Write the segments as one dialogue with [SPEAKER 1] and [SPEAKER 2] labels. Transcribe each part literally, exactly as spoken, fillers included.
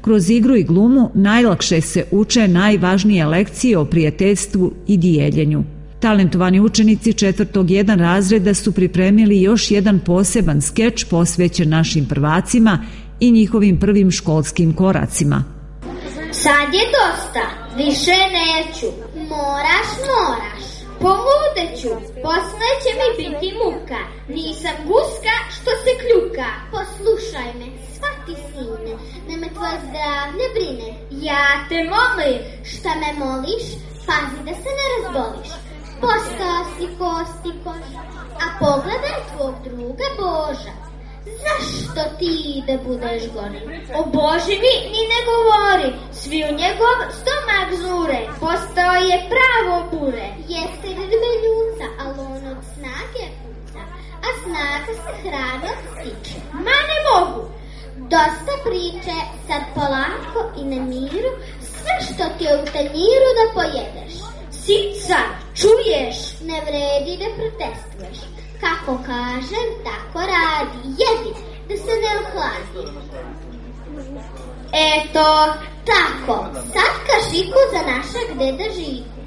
[SPEAKER 1] Kroz igru i glumu najlakše se uče najvažnije lekcije o prijateljstvu i dijeljenju. Talentovani učenici četvrtog jedan razreda su pripremili još jedan poseban skeč posvećen našim prvacima i njihovim prvim školskim koracima.
[SPEAKER 2] Sad je dosta, više neću. Moraš, moraš. Poludeću, poslije će mi biti muka. Nisam guska što se kljuka. Poslušaj me, shvati sine, ne me tvoje zdravlje brine. Ja te molim. Šta me moliš? Pazi da se ne razboliš. Postao si kosti koš, a pogledaj tvog druga Boža. Zašto ti da budeš gori? O Boži mi ni ne govori, svi u njegov stomak zure, postao je pravo bure. Jeste rmeljuca, ali on od snage puca, a snaga se hrana stiče. Ma ne mogu! Dosta priče, sad polako i na miru, sve što ti je u tanjiru da pojedeš. Sica, čuješ? Ne vredi da protestuješ. Kako kažem, tako radi. Jedi, da se ne ohladi. Eto, tako. Sad kašiku za našeg deda Žiku.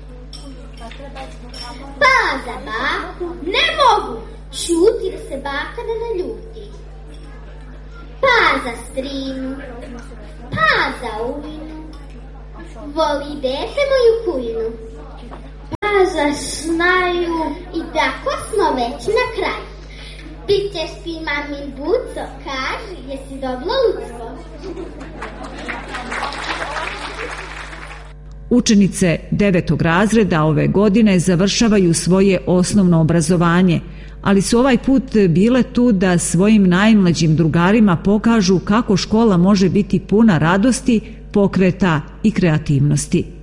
[SPEAKER 2] Pa za baku, ne mogu. Čuti da se baka da naljuti. Pa za strinu, pa za ujinu. Voli dete moju kujinu. Pa za snaju. I tako smo već na kraju. Bićeš ti mamin buco, kaži, jesi dobro lucko?
[SPEAKER 1] Učenice devetog razreda ove godine završavaju svoje osnovno obrazovanje, ali su ovaj put bile tu da svojim najmlađim drugarima pokažu kako škola može biti puna radosti, pokreta i kreativnosti.